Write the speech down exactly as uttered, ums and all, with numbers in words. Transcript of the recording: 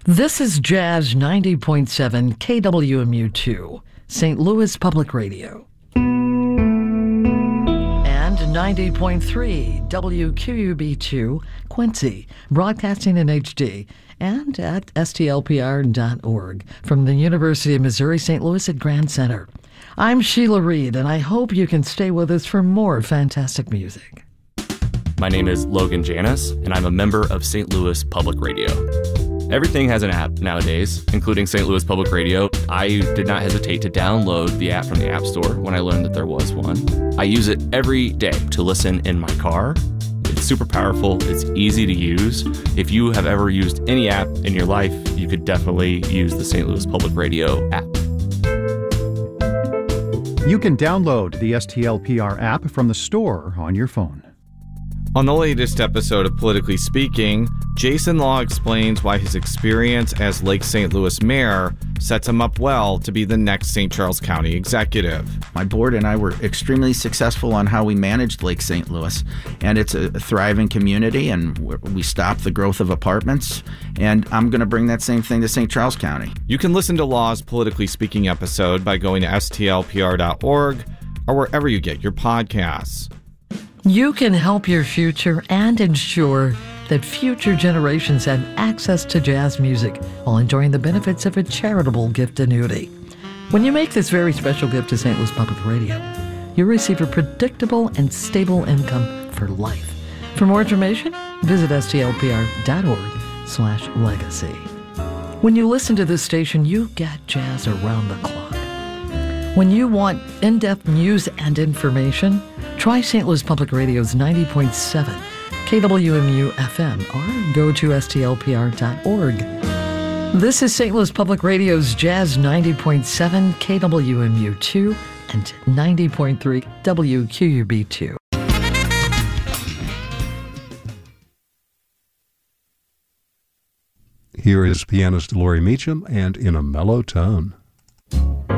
This is Jazz ninety point seven K W M U two, Saint Louis Public Radio. And ninety point three W Q U B two, Quincy, broadcasting in H D, and at S T L P R dot org from the University of Missouri Saint Louis at Grand Center. I'm Sheila Reed, and I hope you can stay with us for more fantastic music. My name is Logan Janis, and I'm a member of Saint Louis Public Radio. Everything has an app nowadays, including Saint Louis Public Radio. I did not hesitate to download the app from the App Store when I learned that there was one. I use it every day to listen in my car. It's super powerful. It's easy to use. If you have ever used any app in your life, you could definitely use the Saint Louis Public Radio app. You can download the S T L P R app from the store on your phone. On the latest episode of Politically Speaking, Jason Law explains why his experience as Lake Saint Louis mayor sets him up well to be the next Saint Charles County executive. My board and I were extremely successful on how we managed Lake Saint Louis, and it's a thriving community, and we stopped the growth of apartments, and I'm going to bring that same thing to Saint Charles County. You can listen to Law's Politically Speaking episode by going to S T L P R dot org or wherever you get your podcasts. You can help your future and ensure that future generations have access to jazz music while enjoying the benefits of a charitable gift annuity. When you make this very special gift to Saint Louis Public Radio, you'll receive a predictable and stable income for life. For more information, visit S T L P R dot org slash legacy. When you listen to this station, you get jazz around the clock. When you want in-depth news and information, try Saint Louis Public Radio's ninety point seven K W M U F M or go to S T L P R dot org. This is Saint Louis Public Radio's Jazz ninety point seven K W M U two and ninety point three W Q U B two. Here is pianist Laurie Meacham, and in a mellow tone.